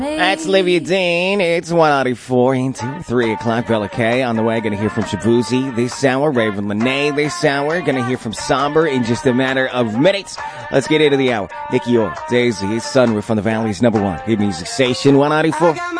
That's Olivia Dean. It's 194 into 3 o'clock. Bella K on the way. Going to hear from Shabuzi this hour. Raven Lene this hour. Going to hear from Somber in just a matter of minutes. Let's get into the hour. Nicky Orr, Daisy, his Sunroof on the Valley's #1 hit music station, 194.